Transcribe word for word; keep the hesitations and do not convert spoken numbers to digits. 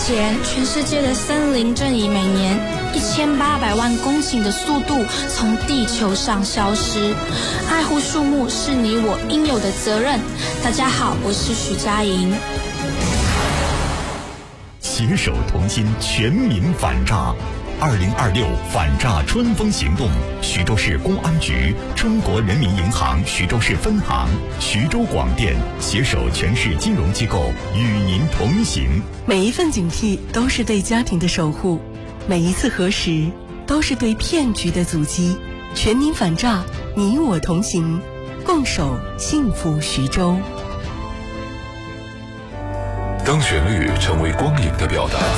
前，全世界的森林正以每年一千八百万公顷的速度从地球上消失。爱护树木是你我应有的责任。大家好，我是许佳莹。 携手同心，全民反诈。二零二六反诈春风行动，徐州市公安局、中国人民银行徐州市分行、徐州广电携手全市金融机构与您同行。 每一份警惕都是对家庭的守护，每一次核实都是对骗局的阻击。全民反诈，你我同行，共守幸福徐州。 当旋律成为光影的表达，